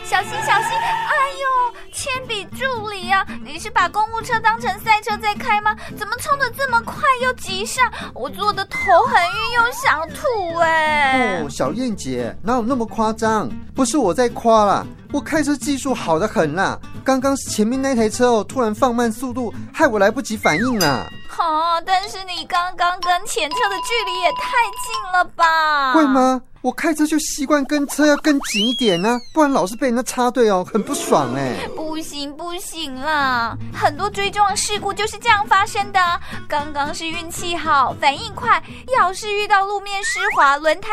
小心小心！哎呦，铅笔助理啊，你是把公务车当成赛车在开吗？怎么冲得这么快又急刹？我坐的头很晕又想吐哎！ 哦，小燕姐，哪有那么夸张？不是我在夸啦，我开车技术好得很啦。刚刚前面那台车突然放慢速度，害我来不及反应啦。 但是你刚刚跟前车的距离也太近了吧？ 会吗？我开车就习惯跟车要跟紧一点啊，不然老是被人家插队哦，很不爽哎。 不行啦，很多追撞事故就是这样发生的啊。刚刚是运气好，反应快，要是遇到路面湿滑，轮胎